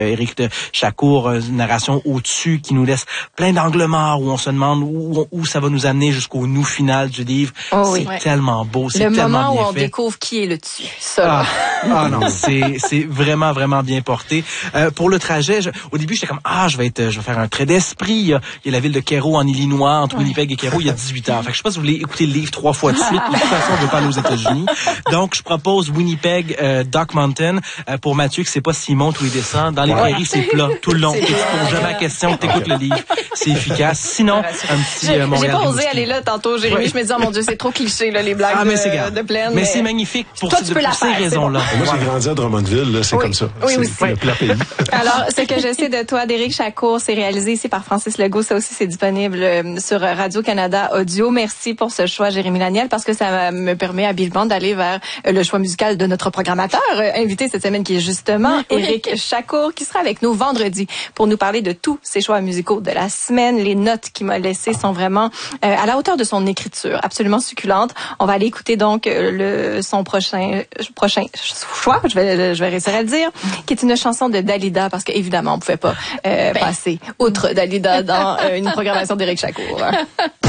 Éric Chacour, une narration au-dessus qui nous laisse plein d'angles morts où on se demande où ça va nous amener jusqu'au nous final du livre. C'est tellement beau, c'est tellement bien fait. Le moment où on découvre qui est le dessus. Ça. Non, c'est vraiment, vraiment bien porté. Pour le trajet, au début, j'étais comme, je vais faire un trait d'esprit. Il y a la ville de Cairo en Illinois, entre Winnipeg et Cairo, il y a 18 heures. Fait que je sais pas si vous voulez écouter le livre 3 fois de suite. De toute façon, on veut pas aller aux États-Unis. Donc, je propose Winnipeg, Dock Mountain. Pour Mathieu, que c'est pas s'il monte ou il descend. Dans les prairies, c'est plat tout le long. Tu te poses jamais la question, t'écoutes le livre. C'est efficace. Sinon, un petit Montréal. J'ai pas osé aller là tantôt, Jérémy. Je me dis, oh mon Dieu, c'est trop cliché, là, les blagues de plaine. Mais c'est magnifique pour ces raisons-là. Moi, j'ai grandi à Drummondville, là, c'est comme ça. Oui, aussi. C'est le plat pays. Alors, ce que je sais de toi, d'Éric Chacour, c'est réalisé ici par Francis Legault. Ça aussi, c'est disponible sur Radio-Canada Audio. Merci pour ce choix, Jérémy Laniel, parce que ça me permet habilement d'aller vers le choix musical de notre programmateur invité cette semaine, qui est justement Éric Chacour, qui sera avec nous vendredi pour nous parler de tous ses choix musicaux de la semaine. Les notes qu'il m'a laissées sont vraiment à la hauteur de son écriture, absolument succulente. On va aller écouter donc son prochain choix, je vais réussir à le dire, qui est une chanson de Dalida, parce qu'évidemment, on pouvait pas passer outre Dalida dans une programmation d'Éric Chacour.